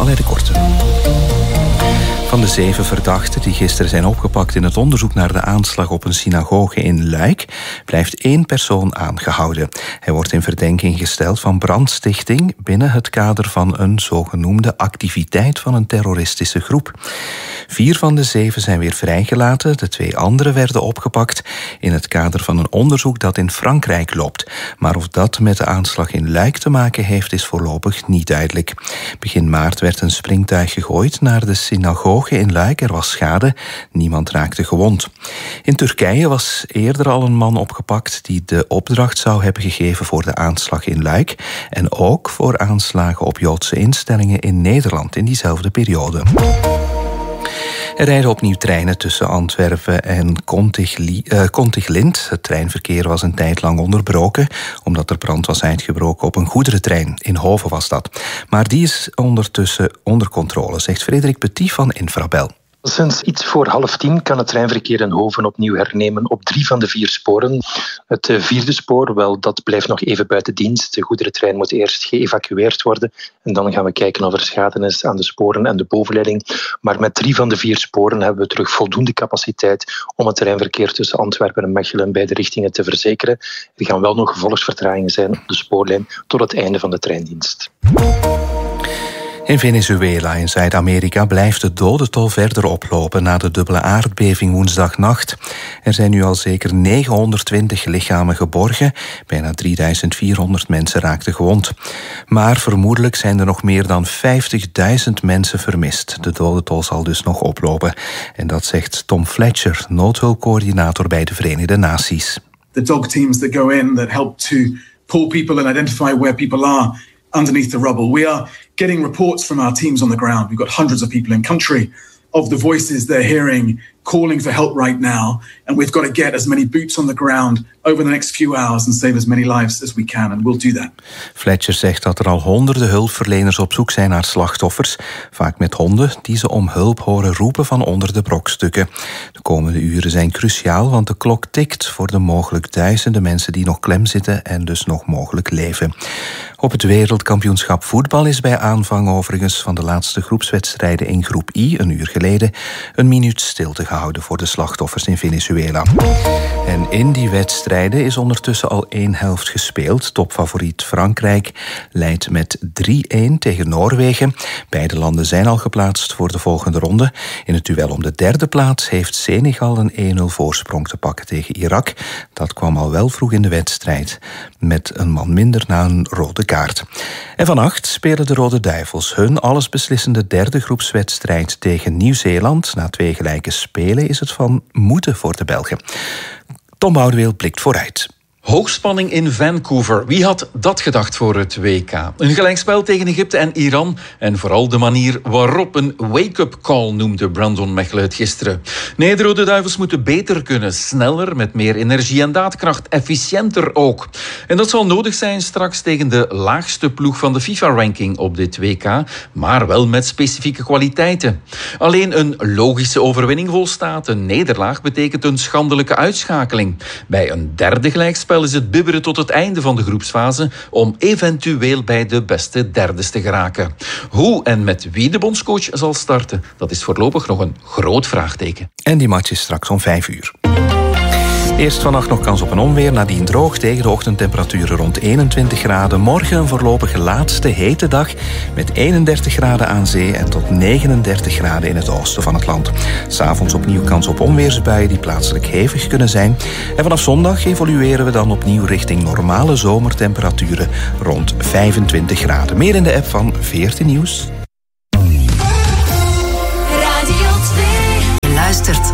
Alain de Korte. Van de 7 verdachten die gisteren zijn opgepakt in het onderzoek naar de aanslag op een synagoge in Luik, blijft 1 persoon aangehouden. Hij wordt in verdenking gesteld van brandstichting binnen het kader van een zogenoemde activiteit van een terroristische groep. 4 van de 7 zijn weer vrijgelaten. De 2 anderen werden opgepakt in het kader van een onderzoek dat in Frankrijk loopt. Maar of dat met de aanslag in Luik te maken heeft, is voorlopig niet duidelijk. Begin maart werd een springtuig gegooid naar de synagoge in Luik. Er was schade, niemand raakte gewond. In Turkije was eerder al een man opgepakt die de opdracht zou hebben gegeven voor de aanslag in Luik en ook voor aanslagen op Joodse instellingen in Nederland in diezelfde periode. Er rijden opnieuw treinen tussen Antwerpen en Contiglint. Het treinverkeer was een tijd lang onderbroken, omdat er brand was uitgebroken op een goederentrein. In Hoven was dat. Maar die is ondertussen onder controle, zegt Frederik Petit van Infrabel. Sinds iets voor 9:30 kan het treinverkeer in Hoven opnieuw hernemen op 3 van de 4 sporen. Het 4e spoor, wel, dat blijft nog even buiten dienst. De goederentrein moet eerst geëvacueerd worden en dan gaan we kijken of er schade is aan de sporen en de bovenleiding. Maar met 3 van de 4 sporen hebben we terug voldoende capaciteit om het treinverkeer tussen Antwerpen en Mechelen in beide richtingen te verzekeren. Er gaan wel nog gevolgsvertragingen zijn op de spoorlijn tot het einde van de treindienst. In Venezuela in Zuid-Amerika blijft de dodental verder oplopen na de dubbele aardbeving woensdagnacht. Er zijn nu al zeker 920 lichamen geborgen. Bijna 3400 mensen raakten gewond. Maar vermoedelijk zijn er nog meer dan 50.000 mensen vermist. De dodental zal dus nog oplopen. En dat zegt Tom Fletcher, noodhulpcoördinator bij de Verenigde Naties. The dog teams that go in that help to pull people and identify where people are underneath the rubble. We are getting reports from our teams on the ground. We've got hundreds of people in country of the voices they're hearing calling for help right now, and we've got to get as many boots on the ground over the next few hours and save as many lives as we can, and we'll do that. Fletcher zegt dat er al honderden hulpverleners op zoek zijn naar slachtoffers, vaak met honden die ze om hulp horen roepen van onder de brokstukken. De komende uren zijn cruciaal, want de klok tikt voor de mogelijk duizenden mensen die nog klem zitten en dus nog mogelijk leven. Op het wereldkampioenschap voetbal is bij aanvang overigens van de laatste groepswedstrijden in groep I, een uur geleden, een minuut stilte gehouden voor de slachtoffers in Venezuela. En in die wedstrijden is ondertussen al 1 helft gespeeld. Topfavoriet Frankrijk leidt met 3-1 tegen Noorwegen. Beide landen zijn al geplaatst voor de volgende ronde. In het duel om de 3e plaats heeft Senegal een 1-0 voorsprong te pakken tegen Irak. Dat kwam al wel vroeg in de wedstrijd, met een man minder na een rode kaart. En vannacht spelen de Rode Duivels hun allesbeslissende 3e groepswedstrijd tegen Nieuw-Zeeland. Na 2 gelijke spelen is het van moeten voor de Belgen. Tom Boudeweel blikt vooruit. Hoogspanning in Vancouver. Wie had dat gedacht voor het WK? Een gelijkspel tegen Egypte en Iran. En vooral de manier waarop een wake-up call noemde Brandon Mechelen het gisteren. Nee, de Rode Duivels moeten beter kunnen. Sneller, met meer energie en daadkracht. Efficiënter ook. En dat zal nodig zijn straks tegen de laagste ploeg van de FIFA-ranking op dit WK. Maar wel met specifieke kwaliteiten. Alleen een logische overwinning volstaat. Een nederlaag betekent een schandelijke uitschakeling. Bij een 3e gelijkspel is het bibberen tot het einde van de groepsfase om eventueel bij de beste 3's te geraken. Hoe en met wie de bondscoach zal starten, dat is voorlopig nog een groot vraagteken. En die match is straks om 5 uur. Eerst vannacht nog kans op een onweer, nadien droog tegen de ochtendtemperaturen rond 21 graden. Morgen een voorlopige laatste hete dag met 31 graden aan zee en tot 39 graden in het oosten van het land. 'S Avonds opnieuw kans op onweersbuien die plaatselijk hevig kunnen zijn. En vanaf zondag evolueren we dan opnieuw richting normale zomertemperaturen rond 25 graden. Meer in de app van 14 Nieuws. Radio 2. Luistert